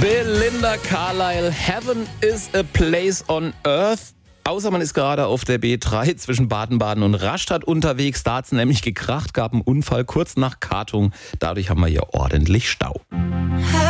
Belinda Carlisle, Heaven is a place on earth. Außer man ist gerade auf der B3 zwischen Baden-Baden und Rastatt unterwegs. Da hat es nämlich gekracht, gab einen Unfall kurz nach Kartung. Dadurch haben wir hier ordentlich Stau.